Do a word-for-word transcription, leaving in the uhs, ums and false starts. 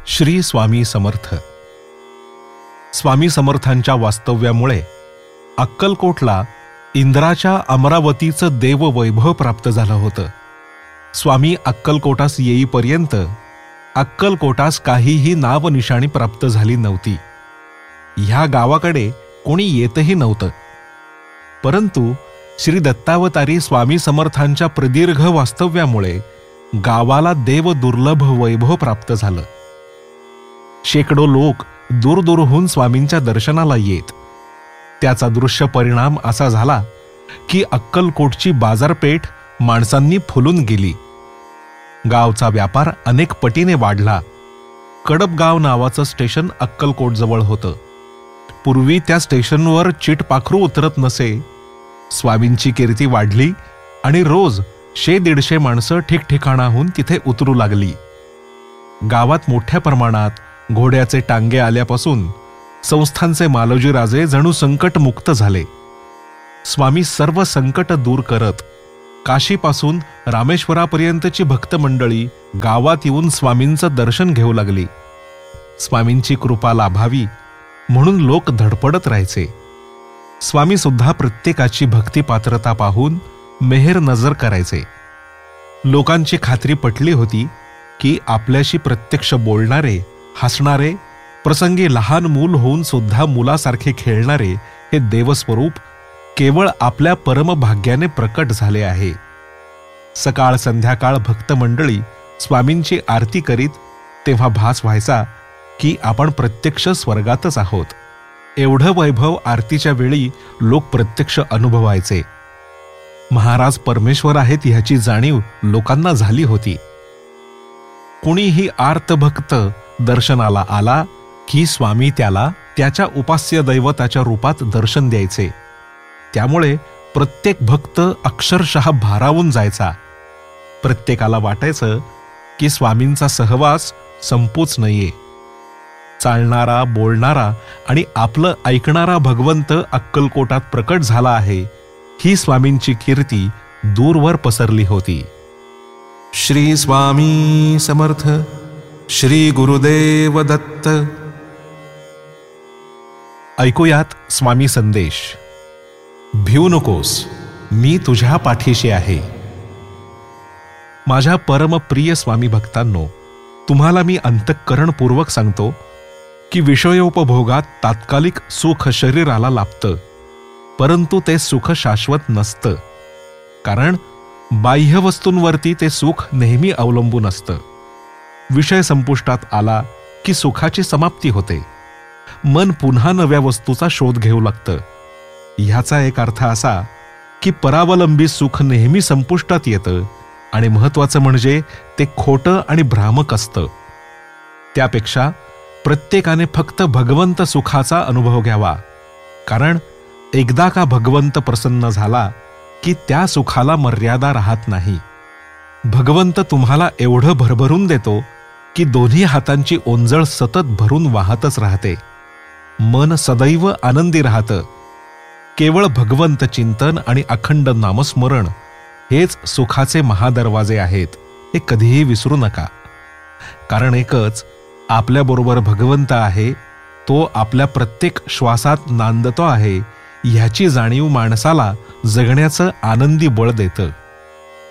श्री स्वामी समर्थ. स्वामी समर्थांच्या वास्तव्यामुळे अक्कलकोटला इंद्राच्या अमरावतीचं देववैभव प्राप्त झालं होतं. स्वामी अक्कलकोटास येईपर्यंत अक्कलकोटास काहीही नावनिशाणी प्राप्त झाली नव्हती. ह्या गावाकडे कोणी येतही नव्हतं. परंतु श्री दत्तावतारी स्वामी समर्थांच्या प्रदीर्घ वास्तव्यामुळे गावाला देव दुर्लभ वैभव प्राप्त झालं. शेकडो लोक दूरदूरहून स्वामींच्या दर्शनाला येत. त्याचा दृश्य परिणाम असा झाला की अक्कलकोटची बाजारपेठ माणसांनी फुलून गेली. गावचा व्यापार अनेक पटीने वाढला. कडबगाव नावाचं स्टेशन अक्कलकोटजवळ होतं. पूर्वी त्या स्टेशनवर चिटपाखरू उतरत नसे. स्वामींची कीर्ती वाढली आणि रोज शे दीडशे माणसं ठिकठिकाणाहून तिथे उतरू लागली. गावात मोठ्या प्रमाणात घोड्याचे टांगे आल्यापासून संस्थांचे मालोजी राजे जणू संकटमुक्त झाले. स्वामी सर्व संकट दूर करत काशीपासून रामेश्वरापर्यंतची भक्त मंडळी गावात येऊन स्वामींचं दर्शन घेऊ लागली. स्वामींची कृपा लाभावी म्हणून लोक धडपडत राहायचे. स्वामी सुद्धा प्रत्येकाची भक्ती पात्रता पाहून मेहर नजर करायचे. लोकांची खात्री पटली होती की आपल्याशी प्रत्यक्ष बोलणारे, हसणारे, प्रसंगी लहान मूल होऊन सुद्धा मुलासारखे खेळणारे हे देवस्वरूप केवळ आपल्या परमभाग्याने प्रकट झाले आहे. सकाळ संध्याकाळ भक्त मंडळी स्वामींची आरती करीत तेव्हा भास व्हायचा की आपण प्रत्यक्ष स्वर्गातच आहोत. एवढं वैभव आरतीच्या वेळी लोक प्रत्यक्ष अनुभवायचे. महाराज परमेश्वर आहेत ह्याची जाणीव लोकांना झाली होती. कुणीही आर्तभक्त दर्शनाला आला की स्वामी त्याला त्याच्या उपास्य दैवताच्या रूपात दर्शन द्यायचे. त्यामुळे प्रत्येक भक्त अक्षरशः भारावून जायचा. प्रत्येकाला वाटायचं की स्वामींचा सहवास संपूच नये. चालणारा, बोलणारा आणि आपलं ऐकणारा भगवंत अक्कलकोटात प्रकट झाला आहे ही स्वामींची कीर्ती दूरवर पसरली होती. श्री स्वामी समर्थ. श्री गुरुदेव दत्त. ऐकूयात स्वामी संदेश. भिऊ नकोस, मी तुझ्या पाठीशी आहे. माझ्या परमप्रिय स्वामी भक्तांनो, तुम्हाला मी अंतःकरणपूर्वक सांगतो की विषयोपभोगात तात्कालिक सुख शरीराला लाभतं, परंतु ते सुख शाश्वत नसतं. कारण बाह्य वस्तूंवरती ते सुख नेहमी अवलंबून असतं. विषय संपुष्टात आला की सुखाची समाप्ती होते. मन पुन्हा नव्या वस्तूचा शोध घेऊ लागतं. ह्याचा एक अर्थ असा की परावलंबी सुख नेहमी संपुष्टात येतं आणि महत्वाचं म्हणजे ते खोटं आणि भ्रामक असतं. त्यापेक्षा प्रत्येकाने फक्त भगवंत सुखाचा अनुभव घ्यावा. कारण एकदा का भगवंत प्रसन्न झाला की त्या सुखाला मर्यादा राहत नाही. भगवंत तुम्हाला एवढं भरभरून देतो की दोन्ही हातांची ओंजळ सतत भरून वाहतच राहते. मन सदैव आनंदी राहतं. केवळ भगवंत चिंतन आणि अखंड नामस्मरण हेच सुखाचे महादरवाजे आहेत, हे कधीही विसरू नका. कारण एकच, आपल्याबरोबर भगवंत आहे, तो आपल्या प्रत्येक श्वासात नांदतो आहे ह्याची जाणीव माणसाला जगण्याचं आनंदी बळ देतं.